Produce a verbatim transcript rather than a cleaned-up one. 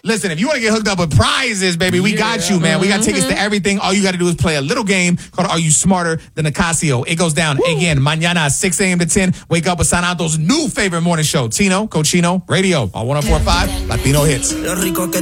Listen, if you want to get hooked up with prizes, baby, we yeah. got you, man. We got tickets to everything. All you got to do is play a little game called Are You Smarter Than a Casio? It goes down Woo. again, mañana, six a.m. to ten. Wake up with Sanato's new favorite morning show, Tino, Cochino, Radio, on one oh four point five, Latino Hits.